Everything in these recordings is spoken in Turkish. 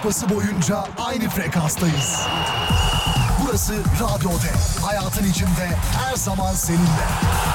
Kupası boyunca aynı frekanstayız. Burası Radyo D. Hayatın içinde her zaman seninle.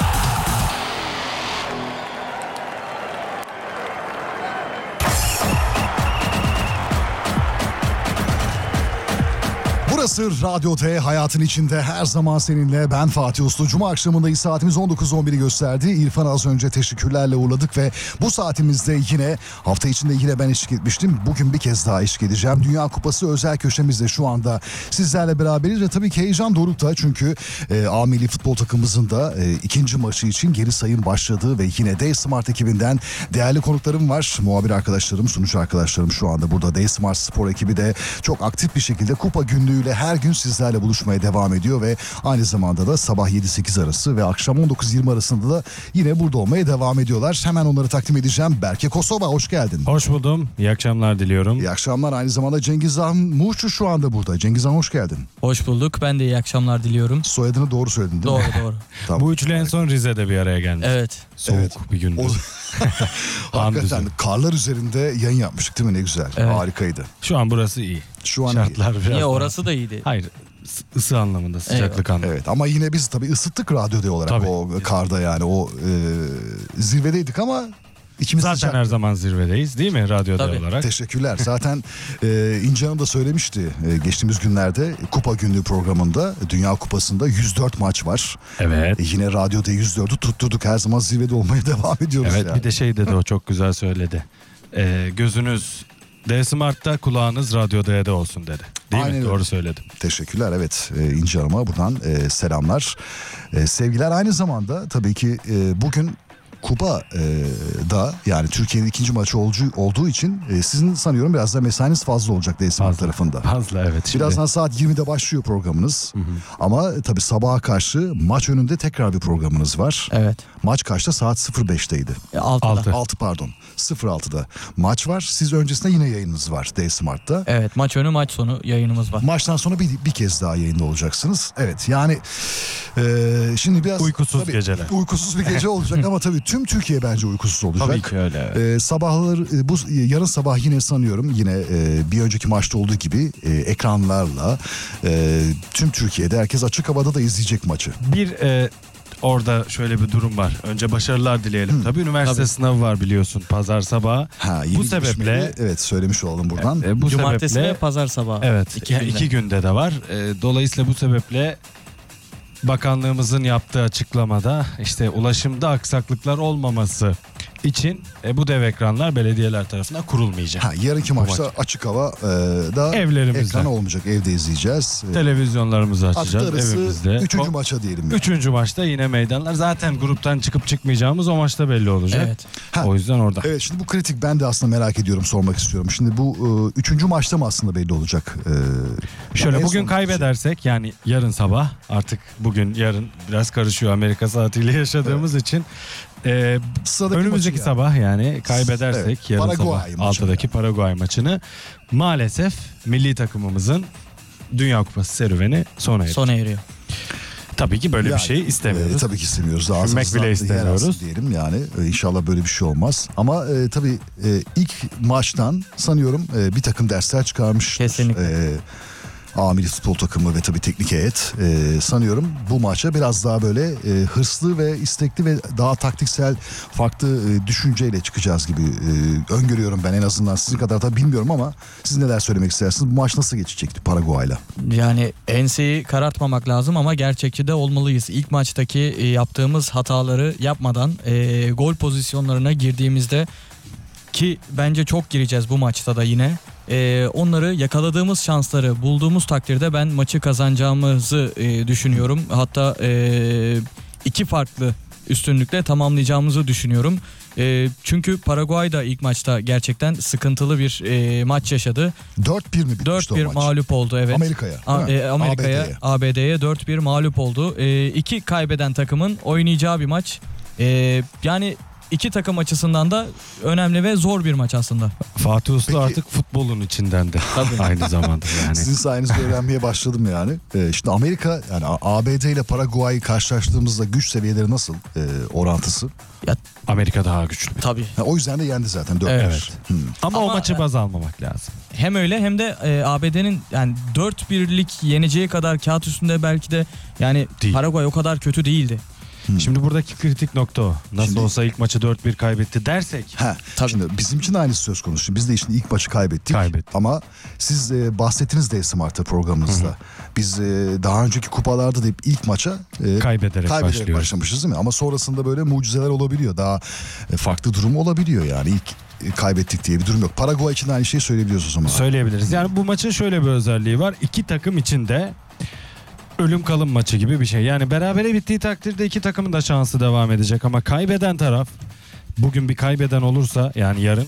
Burası Radyo T, hayatın içinde her zaman seninle. Ben Fatih Uslu. Cuma akşamındayız, saatimiz 19.11'i gösterdi. İrfan az önce teşekkürlerle uğurladık ve bu saatimizde yine hafta içinde yine ben eşlik etmiştim. Bugün bir kez daha eşlik edeceğim. Dünya Kupası özel köşemizde şu anda sizlerle beraberiz ve tabii ki heyecan dorukta. Çünkü A Milli Futbol takımımızın da ikinci maçı için geri sayım başladı ve yine D-Smart ekibinden değerli konuklarım var. Muhabir arkadaşlarım, sunucu arkadaşlarım şu anda burada. D-Smart Spor ekibi de çok aktif bir şekilde kupa günlüğüyle her gün sizlerle buluşmaya devam ediyor ve aynı zamanda da sabah 7-8 arası ve akşam 19-20 arasında da yine burada olmaya devam ediyorlar. Hemen onları takdim edeceğim. Berke Kosova, hoş geldin. Hoş buldum. İyi akşamlar diliyorum. İyi akşamlar. Aynı zamanda Cengizhan Muğçu şu anda burada. Cengizhan hoş geldin. Hoş bulduk. Ben de iyi akşamlar diliyorum. Soyadını doğru söyledin değil mi? Doğru. Tamam. Bu üçlü en son Rize'de bir araya gelmiş. Evet. Soğuk Evet. bir gündü. Hakikaten karlar üzerinde yayın yapmıştık değil mi? Ne güzel. Evet. Harikaydı. Şu an burası iyi. Şu an Şartlar biraz Niye daha- orası da iyiydi. Hayır. Isı anlamında, sıcaklık anlamında. Evet, ama yine biz tabii ısıttık radyoda olarak Tabii. o karda, yani o zirvedeydik ama içimiz Zaten sıcak. her zaman zirvedeyiz değil mi radyoda Tabii. olarak? Teşekkürler. Zaten İnce Hanım da söylemişti geçtiğimiz günlerde Kupa Günlüğü programında Dünya Kupası'nda 104 maç var. Evet. Yine radyoda 104'ü tutturduk. Her zaman zirvede olmaya devam ediyoruz. Evet, yani. bir de şey dedi, o çok güzel söyledi. Gözünüz D-Smart'ta, kulağınız Radyo D'de olsun dedi. Değil Aynen mi? öyle. Doğru söyledim. Teşekkürler. Evet, İnce Hanım'a buradan selamlar. Sevgiler. Aynı zamanda tabii ki bugün Kupa da, yani Türkiye'nin ikinci maçı olduğu için sizin sanıyorum biraz da mesainiz fazla olacak D-Smart tarafında. Fazla, evet. Şimdi Birazdan saat 20'de başlıyor programınız. Ama tabii sabaha karşı maç önünde tekrar bir programınız var. Evet. Maç kaçta? Saat 05'teydi. 6'da. 6 pardon. 06'da maç var. Siz öncesinde yine yayınınız var D-Smart'ta. Evet, maç önü maç sonu yayınımız var. Maçtan sonra bir kez daha yayında olacaksınız. Evet, yani şimdi biraz Uykusuz tabii, geceler. Uykusuz bir gece olacak ama tabii tüm Türkiye bence uykusuz olacak. tabii ki öyle. Evet. Sabahları bu yarın sabah yine sanıyorum bir önceki maçta olduğu gibi ekranlarla tüm Türkiye'de herkes açık havada da izleyecek maçı. Orada şöyle bir durum var. Önce başarılar dileyelim. Tabii üniversite Tabii. sınavı var biliyorsun, pazar sabahı. Yeni Bu sebeple gelişmeleri, evet, söylemiş olalım buradan. bu Cumartesi sebeple ve pazar sabahı. evet, iki günde de var. Dolayısıyla bu sebeple bakanlığımızın yaptığı açıklamada işte ulaşımda aksaklıklar olmaması için bu dev ekranlar belediyeler tarafından kurulmayacak. Yarınki maçta açık hava da Evlerimizde. ekran olmayacak. Evde izleyeceğiz. Televizyonlarımızı Hafta açacağız arası evimizde. 3. maça diyelim. Yani. Üçüncü maçta yine meydanlar. Zaten gruptan çıkıp çıkmayacağımız o maçta belli olacak. Evet. O yüzden orada. Evet, şimdi bu kritik, ben de aslında merak ediyorum, sormak istiyorum. Şimdi bu 3. maçta mı aslında belli olacak? Şöyle en bugün son- kaybedersek, yani yarın sabah, artık bugün yarın biraz karışıyor Amerika saatiyle yaşadığımız için Sıradaki önümüzdeki maçı yani. sabah yani kaybedersek Evet, yarın Paraguay sabah maçı 6'daki Paraguay maçını, maalesef milli takımımızın Dünya Kupası serüveni sona eriyor. Sona eriyor. Tabii ki böyle Yani, bir şey istemiyoruz. tabii ki istemiyoruz. Düşünmek bile istemiyoruz. Diyelim yani. İnşallah böyle bir şey olmaz. Ama tabii ilk maçtan sanıyorum bir takım dersler çıkarmış. Kesinlikle. A Milli Futbol takımı ve tabii teknik heyet sanıyorum bu maça biraz daha böyle hırslı ve istekli ve daha taktiksel farklı düşünceyle çıkacağız gibi öngörüyorum ben, en azından. Sizin kadar da bilmiyorum ama siz neler söylemek istersiniz? Bu maç nasıl geçecekti Paraguay'la? Yani enseyi karartmamak lazım ama gerçekçi de olmalıyız. İlk maçtaki yaptığımız hataları yapmadan gol pozisyonlarına girdiğimizde, ki bence çok gireceğiz bu maçta da yine. Onları, yakaladığımız şansları bulduğumuz takdirde ben maçı kazanacağımızı düşünüyorum. Hatta 2 farklı üstünlükle tamamlayacağımızı düşünüyorum. Çünkü Paraguay da ilk maçta gerçekten sıkıntılı bir maç yaşadı. 4-1 mi bitmişti o 4-1 maç? mağlup oldu, evet. Amerika'ya. değil mi? Amerika'ya, ABD'ye. ABD'ye 4-1 mağlup oldu. 2 kaybeden takımın oynayacağı bir maç. Yani iki takım açısından da önemli ve zor bir maç aslında. Fatih Uslu Peki- artık futbolun içinden de Tabii. aynı zamanda yani. Sizin sayenizde öğrenmeye başladım yani. Şimdi Amerika yani ABD ile Paraguay'ı karşılaştığımızda güç seviyeleri nasıl orantısı? Amerika daha güçlü. Tabii. O yüzden de yendi zaten 4-1. Evet. Ama o Ama- maçı baz almamak lazım. Hem öyle hem de ABD'nin yani 4-1'lik yeneceği kadar kağıt üstünde belki de yani Değil. Paraguay o kadar kötü değildi. Şimdi buradaki kritik nokta o. Nasıl Şimdi- olsa ilk maçı 4-1 kaybetti dersek. Tabii. Şimdi bizim için aynısı söz konusu. Biz de işte ilk maçı kaybettik. Ama siz bahsettiniz de Smart'ta programınızda. Biz daha önceki kupalarda da hep ilk maça Kaybederek başlıyoruz. başlamışız değil mi? Ama sonrasında böyle mucizeler olabiliyor. Daha farklı durum olabiliyor yani. İlk kaybettik diye bir durum yok. Paraguay için de aynı şeyi söyleyebiliyoruz o zaman. Söyleyebiliriz. Yani bu maçın şöyle bir özelliği var. İki takım için de ölüm kalım maçı gibi bir şey. Yani berabere bittiği takdirde iki takımın da şansı devam edecek ama kaybeden taraf bugün bir kaybeden olursa yani yarın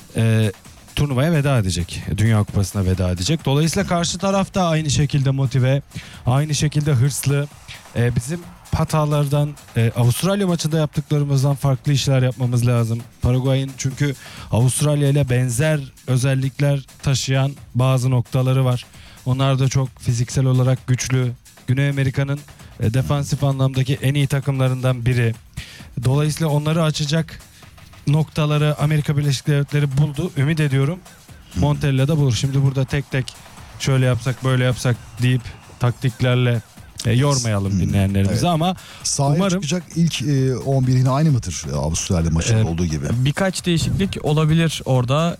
turnuvaya veda edecek. Dünya Kupası'na veda edecek. Dolayısıyla karşı taraf da aynı şekilde motive, aynı şekilde hırslı. Bizim hatalardan, Avustralya maçında yaptıklarımızdan farklı işler yapmamız lazım. Paraguay'ın çünkü Avustralya ile benzer özellikler taşıyan bazı noktaları var. Onlar da çok fiziksel olarak güçlü. Güney Amerika'nın defansif anlamdaki en iyi takımlarından biri. Dolayısıyla onları açacak noktaları Amerika Birleşik Devletleri buldu. Ümit ediyorum Montella da bulur. Şimdi burada tek tek şöyle yapsak böyle yapsak deyip taktiklerle yormayalım dinleyenlerimizi Evet. ama Sahaya umarım- çıkacak ilk 11 yine aynı mıdır Avustralya maçında Evet. olduğu gibi? Birkaç değişiklik olabilir orada.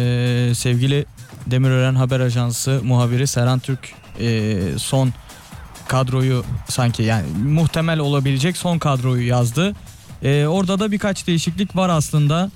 Sevgili Demirören Haber Ajansı muhabiri Serhan Türk son kadroyu sanki yani muhtemel olabilecek son kadroyu yazdı. Orada da birkaç değişiklik var aslında.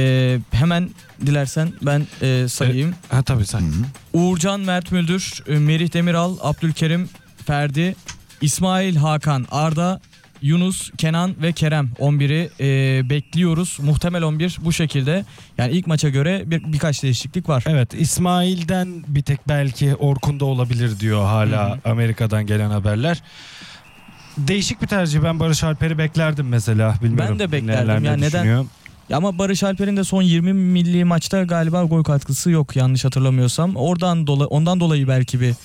Hemen dilersen ben sayayım. tabii sen. Uğurcan Mert Müldür, Merih Demiral, Abdülkerim Ferdi, İsmail Hakan, Arda, Yunus, Kenan ve Kerem 11'i bekliyoruz. Muhtemel 11 bu şekilde. Yani ilk maça göre birkaç değişiklik var. Evet, İsmail'den bir tek belki Orkun'da olabilir diyor hala Amerika'dan gelen haberler. Değişik bir tercih. Ben Barış Alper'i beklerdim mesela. Bilmiyorum Ben de beklerdim. dinleyenler ne Yani neden? düşünüyor? Ya ama Barış Alper'in de son 20 milli maçta galiba gol katkısı yok yanlış hatırlamıyorsam. Ondan dolayı belki bir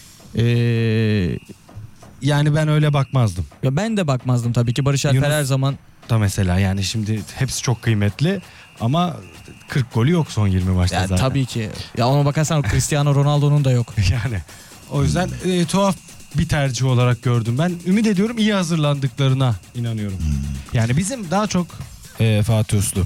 Yani ben öyle bakmazdım. ya ben de bakmazdım tabii ki. Barış Alper Yunus- her zaman Da mesela yani şimdi hepsi çok kıymetli ama 40 golü yok son 20 maçta ya zaten. tabii ki. Ya ona bakarsan Cristiano Ronaldo'nun da yok. Yani o yüzden tuhaf bir tercih olarak gördüm ben. Ümit ediyorum iyi hazırlandıklarına inanıyorum. Yani bizim daha çok Fatih Uslu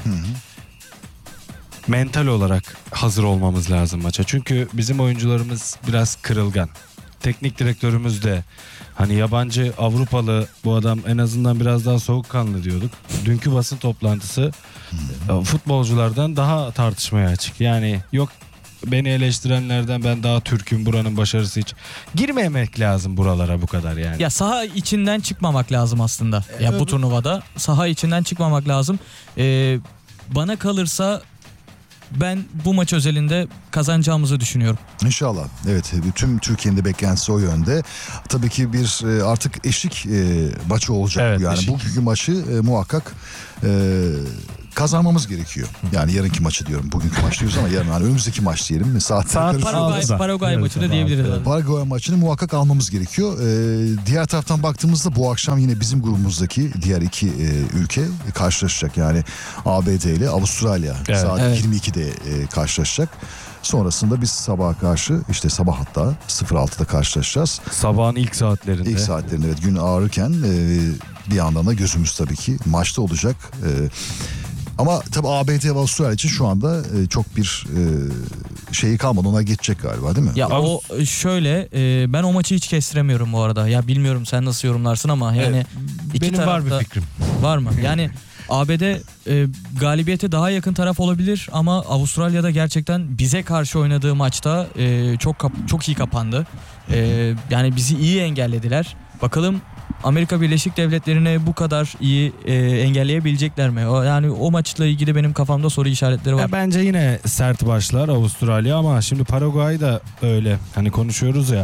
mental olarak hazır olmamız lazım maça. Çünkü bizim oyuncularımız biraz kırılgan. Teknik direktörümüz de hani yabancı Avrupalı bu adam en azından biraz daha soğukkanlı diyorduk. Dünkü basın toplantısı futbolculardan daha tartışmaya açık. Yani yok beni eleştirenlerden ben daha Türk'üm buranın başarısı hiç. Girmemek lazım buralara bu kadar yani. Ya saha içinden çıkmamak lazım aslında. Ya bu turnuvada saha içinden çıkmamak lazım. Bana kalırsa ben bu maç özelinde kazanacağımızı düşünüyorum. İnşallah. Evet, tüm Türkiye'nin de beklentisi o yönde. Tabii ki bir artık eşik maçı olacak Evet, bu. Yani eşik. bugünkü maçı muhakkak kazanmamız gerekiyor. Yani yarınki maçı diyorum. Bugünkü maç diyoruz ama yarın yani önümüzdeki maç diyelim. Saat Paraguay maçı da diyebiliriz. abi. Paraguay maçını muhakkak almamız gerekiyor. Diğer taraftan baktığımızda bu akşam yine bizim grubumuzdaki diğer iki ülke karşılaşacak. Yani ABD ile Avustralya Evet. saat Evet. 22'de karşılaşacak. Sonrasında biz sabaha karşı işte sabah hatta 06'da karşılaşacağız. Sabahın ilk saatlerinde. İlk saatlerinde evet gün ağrırken bir yandan da gözümüz tabii ki maçta olacak. Ama tabii ABD ve Avustralya için şu anda çok bir şeyi kalmadı. Ona geçecek galiba değil mi? Ya o şöyle ben o maçı hiç kestiremiyorum bu arada. Ya bilmiyorum sen nasıl yorumlarsın ama yani iki Benim var bir tarafta- fikrim. Var mı? Yani ABD galibiyete daha yakın taraf olabilir ama Avustralya'da gerçekten bize karşı oynadığı maçta çok iyi kapandı. Yani bizi iyi engellediler. Bakalım Amerika Birleşik Devletleri'ne bu kadar iyi engelleyebilecekler mi? Yani o maçla ilgili benim kafamda soru işaretleri var. Ya bence yine sert başlar Avustralya ama şimdi Paraguay da öyle hani konuşuyoruz ya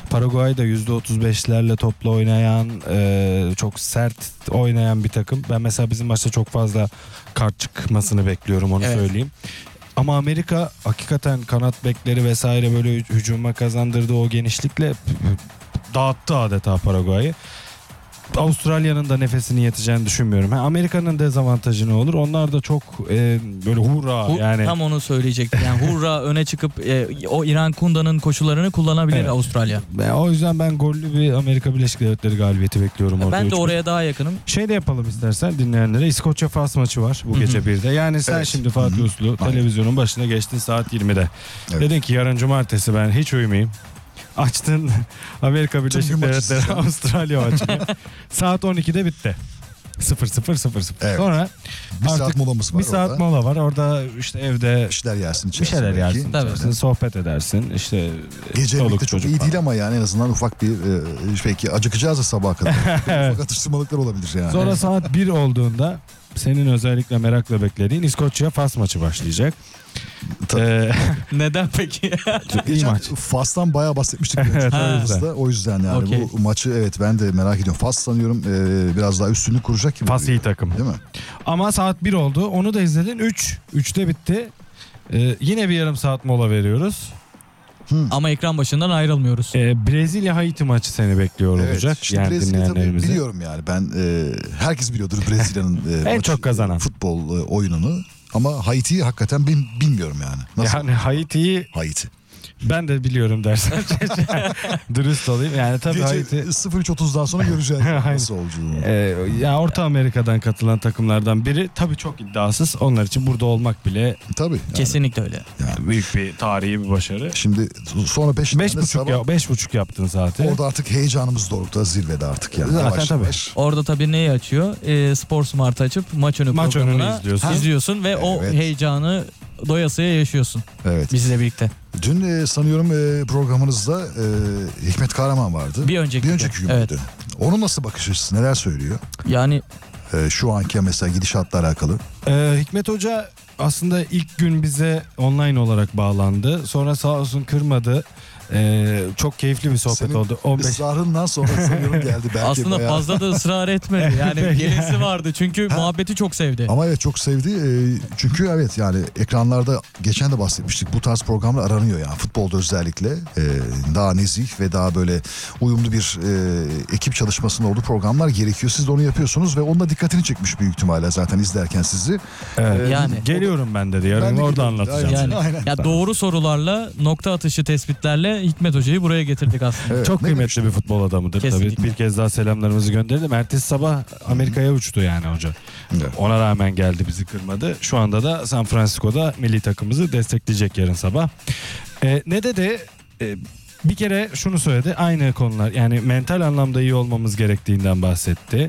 Paraguay da %35'lerle topla oynayan, çok sert oynayan bir takım. Ben mesela bizim maçta çok fazla kart çıkmasını bekliyorum, onu Evet. söyleyeyim. Ama Amerika hakikaten kanat bekleri vesaire böyle hücuma kazandırdığı o genişlikle dağıttı adeta Paraguay'ı. Avustralya'nın da nefesini yeteceğini düşünmüyorum. Amerika'nın dezavantajı ne olur? Onlar da çok böyle hurra yani. Tam onu söyleyecektim. Yani hurra öne çıkıp o İran Kunda'nın koşularını kullanabilir Evet. Avustralya. O yüzden ben gollü bir Amerika Birleşik Devletleri galibiyeti bekliyorum orada. Ben de 3-1. oraya daha yakınım. Şey de yapalım istersen dinleyenlere. İskoçya-Fas maçı var bu Hı hı. gece 1'de. Yani sen Evet. şimdi Fatih Hı hı. Uslu Aynen. televizyonun başına geçtin saat 20'de. Evet. Dedin ki yarın cumartesi ben hiç uyumayayım. Açtın Amerika Birleşik gün maçı Devletleri izleyeceğim. Avustralya maçını. Saat 12'de bitti. 0-0-0-0. Evet. Sonra Bir saat artık molamız var bir saat orada. mola var. Orada işte evde Bir şeyler yersin. bir şeyler belki. yersin, Tabii. içersin, sohbet edersin. İşte Gece çoluk birlikte çok çocuk iyi falan. değil ama yani en azından ufak bir belki acıkacağız da sabaha kadar. Ufak atıştırmalıklar olabilir yani. Sonra saat 1 olduğunda senin özellikle merakla beklediğin İskoçya-Fas maçı başlayacak. Tabii. Neden peki? İyi Geçen maç. Fas'tan bayağı bahsetmiştik. Evet, programımızda. O yüzden yani Okey. bu maçı evet ben de merak ediyorum. Fas sanıyorum biraz daha üstünlük kuracak gibi. Fas iyi duruyor. takım. Değil mi? Ama saat 1 oldu. Onu da izledin. 3. 3'te bitti. Yine bir yarım saat mola veriyoruz. Ama ekran başından ayrılmıyoruz. Brezilya-Haiti maçı seni bekliyor Evet. olacak. Şimdi Yani Brezilya tabii dinleyenlerimizi. biliyorum yani. Ben herkes biliyordur Brezilya'nın En maçı, çok kazanan. futbol oyununu. Ama Haiti'yi hakikaten bilmiyorum yani. Nasıl? Yani Haiti'yi Haiti. ben de biliyorum dersen. Dürüst olayım. Yani tabii Gece Haiti 03.30'dan sonra göreceğiz Aynen. nasıl olduğunu. ya Orta Amerika'dan katılan takımlardan biri. Tabii çok iddiasız. Onlar için burada olmak bile Tabii. Yani. Kesinlikle öyle. büyük bir tarihi bir başarı. Şimdi sonra 5 5.5 yaptın zaten. Orada artık heyecanımız dorukta zirvede artık yani. Zaten Yavaş tabii. yavaş. Orada tabii neyi açıyor? Spor Smart'ı açıp maç önü Maç önünü programına izliyorsun. ve o Evet. heyecanı doyasıya yaşıyorsun Evet. bizle birlikte. Dün sanıyorum programınızda Hikmet Kahraman vardı. Bir önceki gün gün, müydü? Onun nasıl bakış açısı? Neler söylüyor? Yani Şu anki mesela gidişatla alakalı. Hikmet Hoca aslında ilk gün bize online olarak bağlandı. Sonra sağ olsun kırmadı. Çok keyifli bir sohbet Senin oldu. 15 ısrarından sonra sanıyorum geldi. Belki aslında bayağı... fazla da ısrar etmedi. Yani gelesi vardı çünkü muhabbeti çok sevdi. Ama evet çok sevdi. Çünkü evet yani ekranlarda geçen de bahsetmiştik. Bu tarz programlar aranıyor yani. Futbolda özellikle daha nezih ve daha böyle uyumlu bir ekip çalışmasının olduğu programlar gerekiyor. Siz de onu yapıyorsunuz ve onun da dikkatini çekmiş büyük ihtimalle zaten izlerken sizi. Evet. Yani. Geliyorum ben dedi. Yarın Ben de orada geliyorum. anlatacağım. Aynen. Yani Aynen. ya doğru sorularla, nokta atışı tespitlerle Hikmet Hoca'yı buraya getirdik aslında. Evet, Çok ne kıymetli bir futbol adamıdır Kesinlikle. tabii. Bir kez daha selamlarımızı gönderelim. Ertesi sabah Amerika'ya uçtu yani hoca. Evet. Ona rağmen geldi, bizi kırmadı. Şu anda da San Francisco'da milli takımımızı destekleyecek yarın sabah. Ne dedi? Bir kere şunu söyledi. Aynı konular, yani mental anlamda iyi olmamız gerektiğinden bahsetti.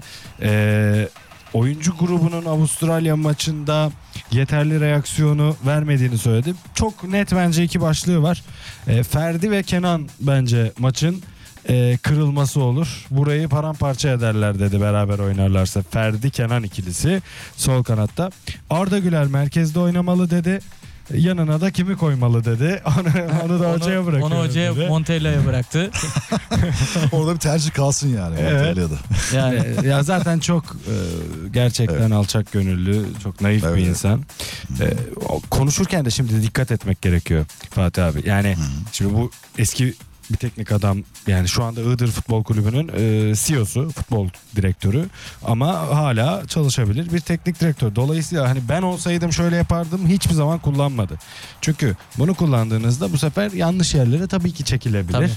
Oyuncu grubunun Avustralya maçında yeterli reaksiyonu vermediğini söyledi. Çok net bence iki başlığı var. Ferdi ve Kenan bence maçın kırılması olur. Burayı paramparça ederler dedi beraber oynarlarsa. Ferdi Kenan ikilisi sol kanatta. Arda Güler merkezde oynamalı dedi. Yanına da kimi koymalı dedi. Onu da hocaya bırakıyorum Onu hocaya dedi. Montella'ya bıraktı. Orada bir tercih kalsın yani. Evet. İtalya'da. Yani Ya zaten çok gerçekten alçak gönüllü, çok naif Evet. bir insan. Konuşurken de şimdi dikkat etmek gerekiyor Fatih abi. Yani şimdi bu eski bir teknik adam, yani şu anda Iğdır Futbol Kulübü'nün CEO'su, futbol direktörü, ama hala çalışabilir bir teknik direktör. Dolayısıyla hani ben olsaydım şöyle yapardım hiçbir zaman kullanmadı. Çünkü bunu kullandığınızda bu sefer yanlış yerlere tabii ki çekilebilir.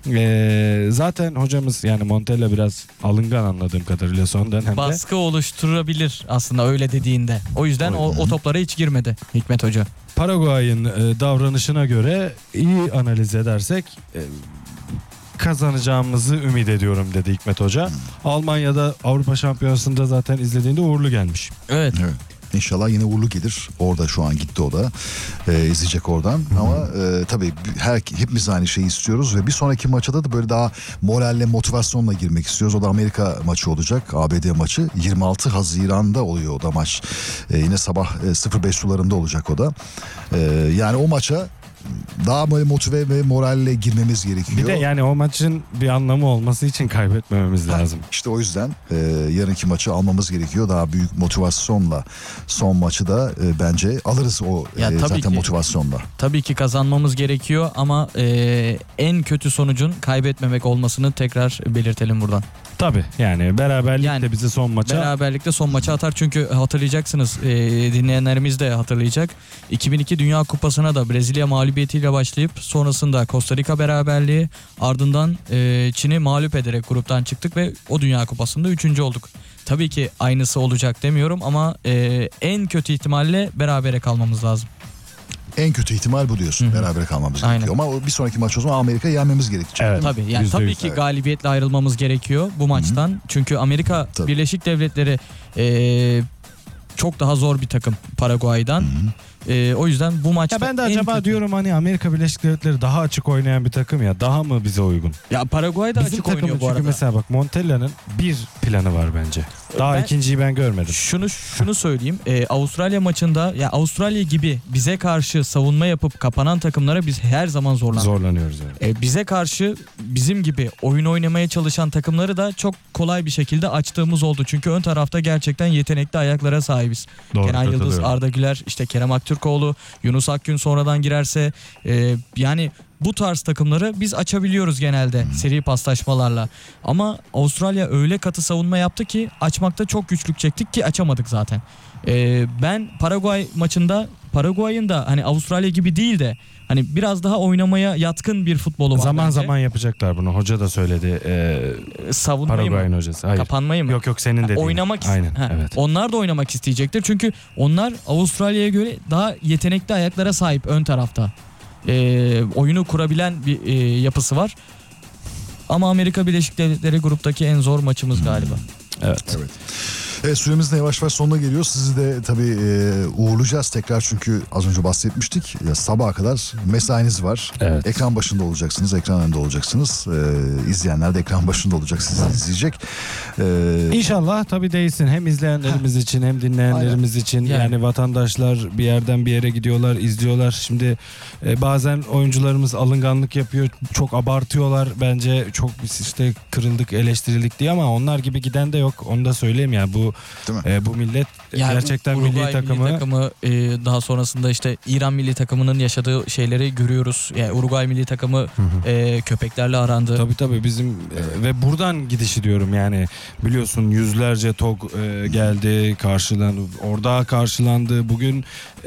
Zaten hocamız yani Montella biraz alıngan anladığım kadarıyla son dönemde. baskı oluşturabilir aslında öyle dediğinde. O yüzden o toplara hiç girmedi Hikmet Hoca. Paraguay'ın davranışına göre iyi analiz edersek kazanacağımızı ümit ediyorum dedi Hikmet Hoca. Almanya'da Avrupa Şampiyonası'nda zaten izlediğinde uğurlu gelmiş. Evet. Evet. İnşallah yine uğurlu gelir. Orada şu an gitti o da. İzleyecek oradan. Ama tabii hepimiz aynı şeyi istiyoruz ve bir sonraki maça da böyle daha moralle, motivasyonla girmek istiyoruz. O da Amerika maçı olacak. ABD maçı. 26 Haziran'da oluyor o da maç. Yine sabah 05 sularında olacak o da. Yani o maça daha böyle motive ve moralle girmemiz gerekiyor. Bir de yani o maçın bir anlamı olması için kaybetmememiz lazım. İşte o yüzden yarınki maçı almamız gerekiyor. Daha büyük motivasyonla son maçı da bence alırız o Ya tabii zaten ki. motivasyonla. Tabii ki kazanmamız gerekiyor ama en kötü sonucun kaybetmemek olmasını tekrar belirtelim buradan. Tabii yani beraberlik Yani de bizi son maça Beraberlikte son maça atar çünkü hatırlayacaksınız, dinleyenlerimiz de hatırlayacak. 2002 Dünya Kupası'na da Brezilya mağlubiyetiyle başlayıp sonrasında Costa Rica beraberliği, ardından Çin'i mağlup ederek gruptan çıktık ve o Dünya Kupası'nda 3. olduk. Tabii ki aynısı olacak demiyorum ama en kötü ihtimalle berabere kalmamız lazım. En kötü ihtimal bu diyorsun. Hı-hı. Beraber kalmamız Aynen. gerekiyor. Ama bir sonraki maç o zaman Amerika'yı yenmemiz gerekecek. Evet. değil mi? Tabii yani %100. tabii ki Evet. galibiyetle ayrılmamız gerekiyor bu maçtan. Çünkü Amerika Tabii. Birleşik Devletleri çok daha zor bir takım Paraguay'dan. O yüzden bu maçta ya ben de en acaba kötü- diyorum hani Amerika Birleşik Devletleri daha açık oynayan bir takım ya, daha mı bize uygun? Ya Paraguay da Bizim açık takımın oynuyor bu çünkü arada. mesela bak Montella'nın bir planı var bence. Daha Ben- ikinciyi ben görmedim. Şunu söyleyeyim. Avustralya maçında ya Avustralya gibi bize karşı savunma yapıp kapanan takımlara biz her zaman Zorlanıyoruz yani. bize karşı bizim gibi oyun oynamaya çalışan takımları da çok kolay bir şekilde açtığımız oldu. Çünkü ön tarafta gerçekten yetenekli ayaklara sahibiz. Doğru, Kenan Yıldız, katılıyorum. Arda Güler, işte Kerem Aktürkoğlu, Yunus Akgün sonradan girerse yani bu tarz takımları biz açabiliyoruz genelde seri paslaşmalarla. Ama Avustralya öyle katı savunma yaptı ki açmakta çok güçlük çektik ki açamadık zaten. Ben Paraguay maçında Paraguay'ın da hani Avustralya gibi değil de hani biraz daha oynamaya yatkın bir futbolu var Zaman bence. zaman yapacaklar bunu. Hoca da söyledi. Savunmayı Paraguay'ın mı? hocası. Hayır. Kapanmayı mı? Yok senin dediğin. Oynamak Aynen. Ha, Evet. Onlar da oynamak isteyecektir. Çünkü onlar Avustralya'ya göre daha yetenekli ayaklara sahip ön tarafta. Oyunu kurabilen bir yapısı var. Ama Amerika Birleşik Devletleri gruptaki en zor maçımız galiba. Evet. Evet. Evet, süremiz de yavaş yavaş sonuna geliyor. Sizi de tabii uğurlayacağız tekrar çünkü az önce bahsetmiştik. Ya, sabaha kadar mesainiz var. Evet. Ekran başında olacaksınız, ekran önünde olacaksınız. İzleyenler de ekran başında olacak, sizi izleyecek. İnşallah tabii değilsin. Hem izleyenlerimiz için hem dinleyenlerimiz için. Yani vatandaşlar bir yerden bir yere gidiyorlar, izliyorlar. Şimdi bazen oyuncularımız alınganlık yapıyor. Çok abartıyorlar. Bence çok biz işte kırıldık, eleştirildik diye ama onlar gibi giden de yok. Onu da söyleyeyim yani bu millet Yani gerçekten Uruguay milli takımı daha sonrasında işte İran milli takımının yaşadığı şeyleri görüyoruz. Yani Uruguay milli takımı köpeklerle arandı. Tabii bizim ve buradan gidişi diyorum yani biliyorsun yüzlerce TOG geldi orada karşılandı bugün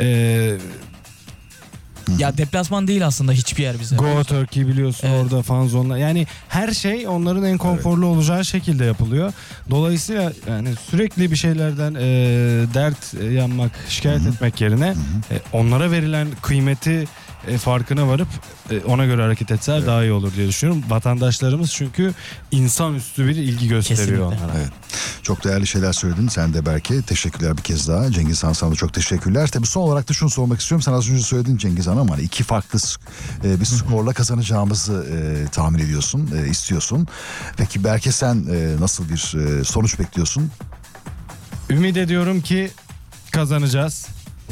Ya deplasman değil aslında hiçbir yer bize. Go Turkey biliyorsun Evet. orada fan zonlar yani her şey onların en konforlu olacağı şekilde yapılıyor. Dolayısıyla yani sürekli bir şeylerden dert yanmak, şikayet etmek yerine onlara verilen kıymeti farkına varıp ona göre hareket etseler daha iyi olur diye düşünüyorum. Vatandaşlarımız çünkü insanüstü bir ilgi gösteriyor Kesinlikle. onlara. Evet. Çok değerli şeyler söyledin. Sen de Berke. Teşekkürler bir kez daha. Cengiz Han, sana da çok teşekkürler. Tabii son olarak da şunu sormak istiyorum. Sen az önce söyledin Cengiz Han ama hani iki farklı bir skorla kazanacağımızı tahmin ediyorsun, istiyorsun. Peki Berke sen nasıl bir sonuç bekliyorsun? Ümit ediyorum ki kazanacağız.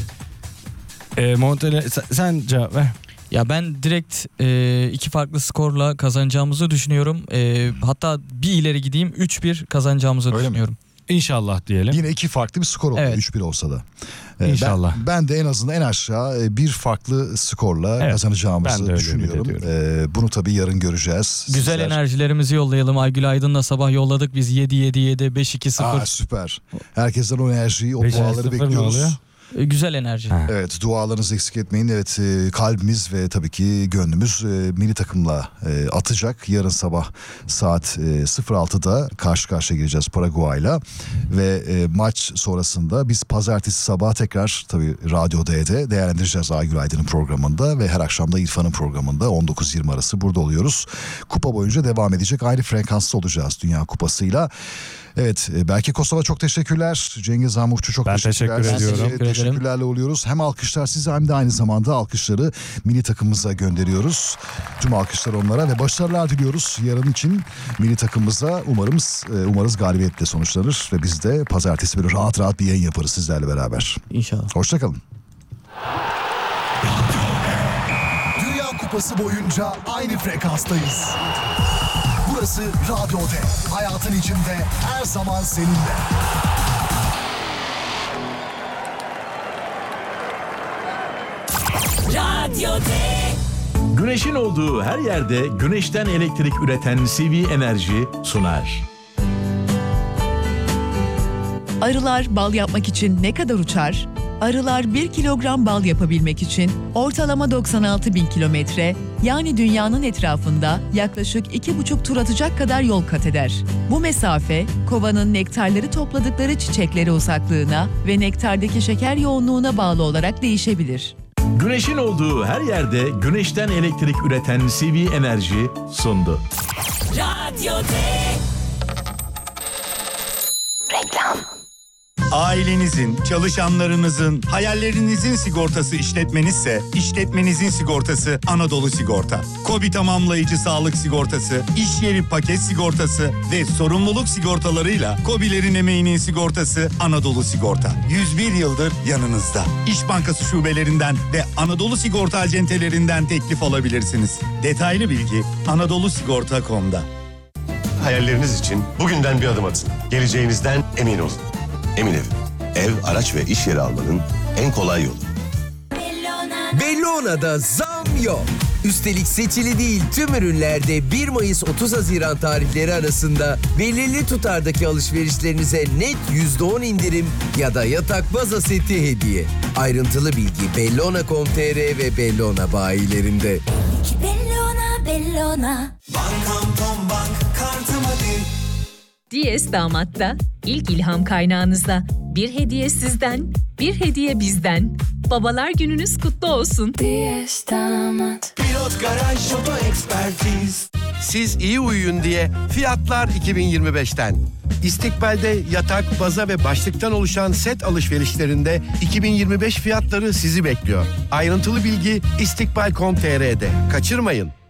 Montella sen cevap ver. Ya ben direkt iki farklı skorla kazanacağımızı düşünüyorum. Hatta bir ileri gideyim 3-1 kazanacağımızı Öyle mi? düşünüyorum. İnşallah diyelim. Yine iki farklı bir skor oluyor. Evet. 3-1 olsa da. İnşallah. Ben de en azından en aşağı bir farklı skorla Evet, ben de kazanacağımızı öyle düşünüyorum. ümit Bunu tabii yarın göreceğiz. Güzel Sizler- enerjilerimizi yollayalım. Aygül Aydın'la sabah yolladık biz 7-7-7 5-2-0. Aa, süper. Herkesten o enerjiyi, o 5-0 duaları ne bekliyoruz. oluyor? Güzel enerji. Ha. Evet, dualarınızı eksik etmeyin. Evet, kalbimiz ve tabii ki gönlümüz milli takımla atacak. Yarın sabah saat 06'da karşı karşıya geleceğiz Paraguay'la. Ve maç sonrasında biz pazartesi sabah tekrar tabii Radyo D'de değerlendireceğiz Aygül Aydın'ın programında. Ve her akşam da İrfan'ın programında 19-20 arası burada oluyoruz. Kupa boyunca devam edecek. Ayrı frekanslı olacağız Dünya Kupası'yla. Evet, Berke Kosov'a çok teşekkürler. Cengiz Hamurçu çok Ben teşekkürler. teşekkür Size ediyorum. Teşekkür ederim. teşekkürlerle oluyoruz. Hem alkışlar size hem de aynı zamanda alkışları milli takımımıza gönderiyoruz. Tüm alkışlar onlara ve başarılar diliyoruz yarın için milli takımımıza. Umarız galibiyetle sonuçlanır ve biz de pazartesi böyle rahat rahat bir yayın yaparız sizlerle beraber. İnşallah. Hoşça kalın. Dünya Kupası boyunca aynı frekanstayız. Burası Radyo D. Hayatın içinde her zaman seninle. Radyo D. Güneşin olduğu her yerde güneşten elektrik üreten CV Enerji sunar. Arılar bal yapmak için ne kadar uçar? Arılar 1 kilogram bal yapabilmek için ortalama 96 bin kilometre, yani dünyanın etrafında yaklaşık 2,5 tur atacak kadar yol kat eder. Bu mesafe, kovanın nektarları topladıkları çiçeklere uzaklığına ve nektardaki şeker yoğunluğuna bağlı olarak değişebilir. Güneşin olduğu her yerde güneşten elektrik üreten CV Enerji sundu. Radyo D. Ailenizin, çalışanlarınızın, hayallerinizin sigortası işletmenizse, işletmenizin sigortası Anadolu Sigorta. KOBİ tamamlayıcı sağlık sigortası, iş yeri paket sigortası ve sorumluluk sigortalarıyla KOBİ'lerin emeğinin sigortası Anadolu Sigorta. 101 yıldır yanınızda. İş Bankası şubelerinden ve Anadolu Sigorta acentelerinden teklif alabilirsiniz. Detaylı bilgi anadolusigorta.com'da. Hayalleriniz için bugünden bir adım atın. Geleceğinizden emin olun. Emin Ev, araç ve iş yeri almanın en kolay yolu. Bellona'da zam yok. Üstelik seçili değil tüm ürünlerde 1 Mayıs 30 Haziran tarihleri arasında belirli tutardaki alışverişlerinize net %10 indirim ya da yatak baza seti hediye. Ayrıntılı bilgi Bellona.com.tr ve Bellona bayilerinde. Bellona. Bankam Tom Bank kartım hadi. Diyes Damat'ta ilk ilham kaynağınızda. Bir hediye sizden, bir hediye bizden. Babalar gününüz kutlu olsun. Diyes Damat. Pilot Garaj Oto Ekspertiz. Siz iyi uyuyun diye fiyatlar 2025'ten. İstikbal'de yatak, baza ve başlıktan oluşan set alışverişlerinde 2025 fiyatları sizi bekliyor. Ayrıntılı bilgi istikbal.com.tr'de. Kaçırmayın.